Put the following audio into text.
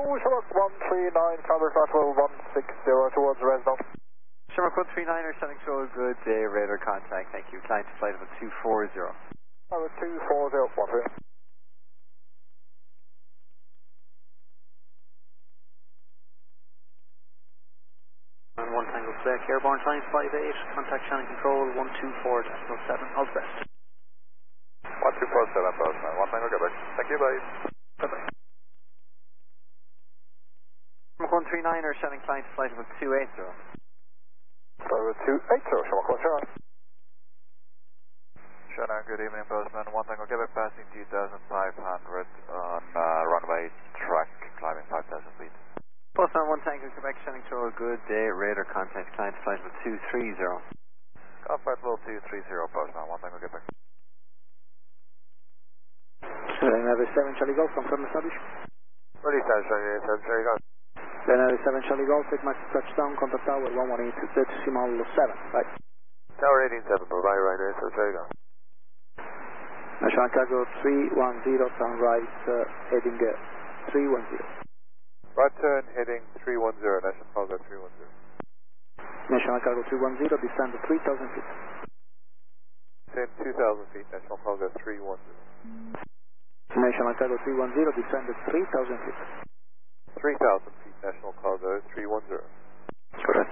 Shamrock 139, contact Rockwell 160 towards Resno. Shamrock 139er, Sonic Show, good day, radar contact, thank you. Climb to flight of 240. 240, 1 On 1 Tango Quebec, airborne time 58, contact channel control 124.7, all the best. 1247, Postman, 1 Tango Quebec. Thank you, bye. Bye-bye. Shamrock 139er, Shannon Klein to flight of 280. 280, Shamrock 139. Shannon, good evening, Postman, 1 Tango Quebec, passing 2,500 on runway track, climbing 5,000 feet. Postman 1 Tango Quebec, Shannon Show, good day, radar contact, Klein to flight of 230. Flight level 230, Postman, 1 Tango Quebec. Leonardo 7 Charlie Golf, confirm establish. Ready, Charlie, Charlie, go. Leonardo 7 Charlie Golf, take max touchdown, contact tower 118, decimal 7, right. Tower 187, provide right there, Charlie, go. National Cargo 310, turn right, heading 310. Right turn, heading 310, National Cargo 310. National Cargo 310, descend 3,000 feet. Descend 2,000 feet, National Cargo 310. National Cargo 310, descend 3,000 feet. 3,000 feet, National Cargo 310. Correct.